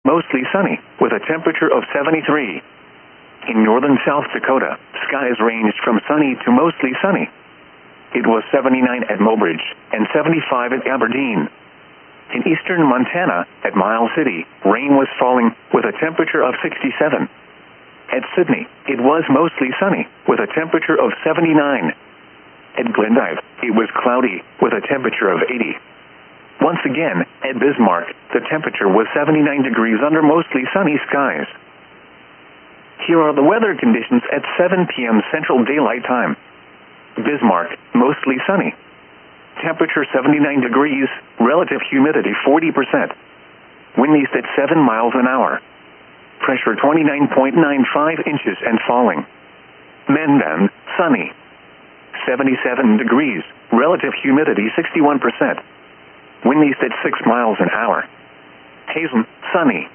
mostly sunny, with a temperature of 73. In northern South Dakota, skies ranged from sunny to mostly sunny. It was 79 at Mobridge and 75 at Aberdeen. In eastern Montana, at Miles City, rain was falling, with a temperature of 67. At Sydney, it was mostly sunny, with a temperature of 79. At Glendive, it was cloudy, with a temperature of 80. Once again, at Bismarck, the temperature was 79 degrees under mostly sunny skies. Here are the weather conditions at 7 p.m. Central Daylight Time. Bismarck, mostly sunny. Temperature 79 degrees, relative humidity 40%. Wind east at 7 miles an hour. Pressure 29.95 inches and falling. Mandan, sunny. 77 degrees, relative humidity 61%. Wind east at 6 miles an hour. Hazen, sunny.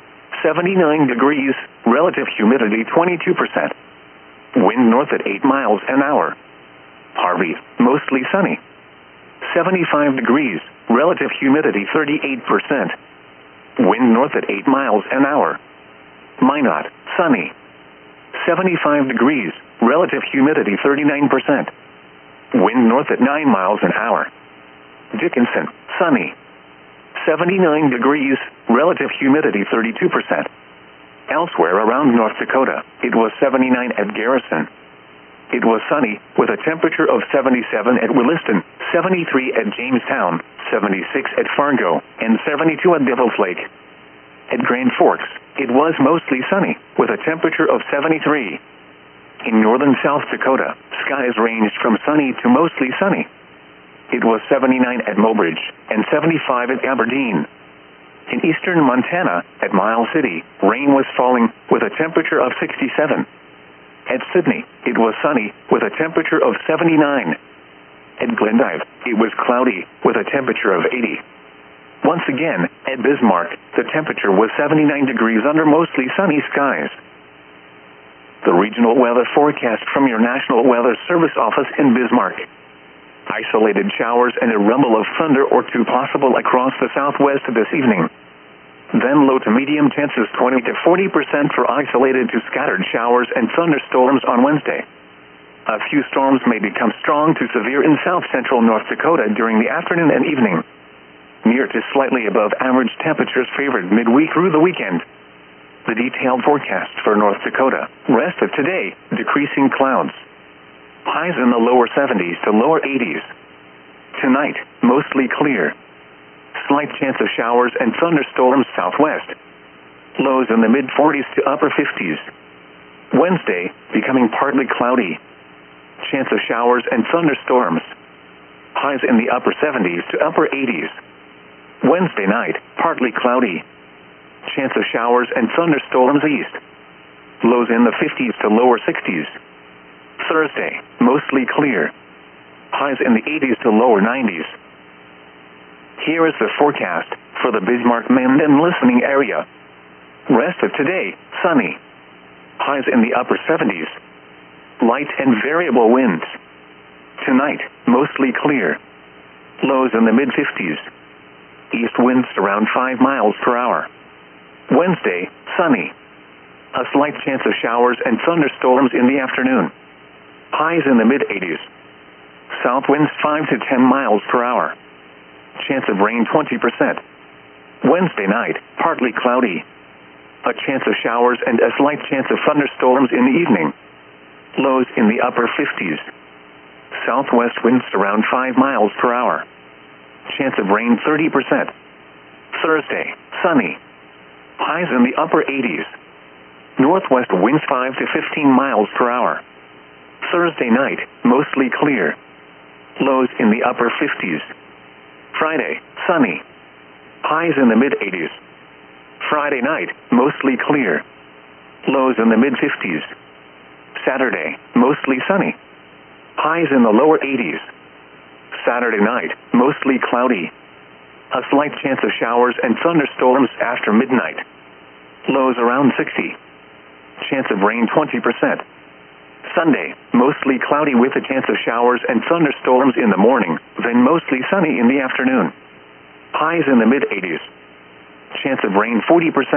79 degrees, relative humidity 22%. Wind north at 8 miles an hour. Harvey, mostly sunny. 75 degrees, relative humidity 38%. Wind north at 8 miles an hour. Minot, sunny. 75 degrees, relative humidity 39%. Wind north at 9 miles an hour. Dickinson, sunny. 79 degrees, relative humidity 32%. Elsewhere around North Dakota, it was 79 at Garrison. It was sunny, with a temperature of 77 at Williston, 73 at Jamestown, 76 at Fargo, and 72 at Devil's Lake. At Grand Forks, it was mostly sunny, with a temperature of 73. In northern South Dakota, skies ranged from sunny to mostly sunny. It was 79 at Mobridge and 75 at Aberdeen. In eastern Montana, at Miles City, rain was falling, with a temperature of 67. At Sydney, it was sunny, with a temperature of 79. At Glendive, it was cloudy, with a temperature of 80. Once again, at Bismarck, the temperature was 79 degrees under mostly sunny skies. The regional weather forecast from your National Weather Service office in Bismarck. Isolated showers and a rumble of thunder or two possible across the southwest this evening. Then low to medium chances 20 to 40% for isolated to scattered showers and thunderstorms on Wednesday. A few storms may become strong to severe in south-central North Dakota during the afternoon and evening. Near to slightly above average temperatures favored midweek through the weekend. The detailed forecast for North Dakota. Rest of today, decreasing clouds. Highs in the lower 70s to lower 80s. Tonight, mostly clear. Slight chance of showers and thunderstorms southwest. Lows in the mid-40s to upper 50s. Wednesday, becoming partly cloudy. Chance of showers and thunderstorms. Highs in the upper 70s to upper 80s. Wednesday night, partly cloudy. Chance of showers and thunderstorms east. Lows in the 50s to lower 60s. Thursday, mostly clear. Highs in the 80s to lower 90s. Here is the forecast for the Bismarck-Mandan listening area. Rest of today, sunny. Highs in the upper 70s. Light and variable winds. Tonight, mostly clear. Lows in the mid-50s. East winds around 5 miles per hour. Wednesday, sunny. A slight chance of showers and thunderstorms in the afternoon. Highs in the mid-80s. South winds 5 to 10 miles per hour. Chance of rain 20%. Wednesday night, partly cloudy. A chance of showers and a slight chance of thunderstorms in the evening. Lows in the upper 50s. Southwest winds around 5 miles per hour. Chance of rain 30%. Thursday, sunny. Highs in the upper 80s. Northwest winds 5 to 15 miles per hour. Thursday night, mostly clear. Lows in the upper 50s. Friday, sunny. Highs in the mid-80s. Friday night, mostly clear. Lows in the mid-50s. Saturday, mostly sunny. Highs in the lower 80s. Saturday night, mostly cloudy. A slight chance of showers and thunderstorms after midnight. Lows around 60. Chance of rain 20%. Sunday, mostly cloudy with a chance of showers and thunderstorms in the morning, then mostly sunny in the afternoon. Highs in the mid-80s. Chance of rain 40%.